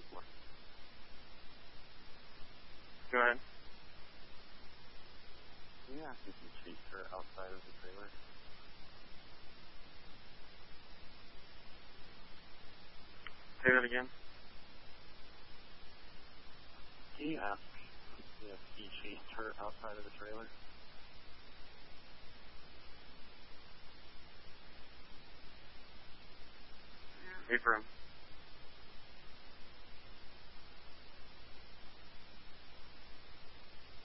Go ahead. Can you ask if you chased her outside of the trailer? Say that again. Can you ask if he chased her outside of the trailer? Hey, Brim.